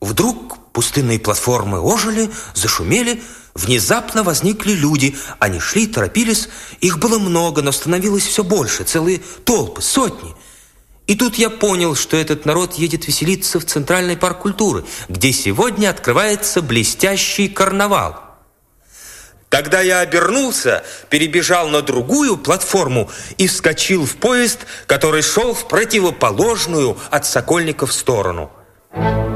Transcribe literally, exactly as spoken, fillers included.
Вдруг пустынные платформы ожили, зашумели. Внезапно возникли люди. Они шли, торопились. Их было много, но становилось все больше. Целые толпы, сотни. И тут я понял, что этот народ едет веселиться в Центральный парк культуры, где сегодня открывается блестящий карнавал. Тогда я обернулся, перебежал на другую платформу и вскочил в поезд, который шел в противоположную от Сокольников сторону.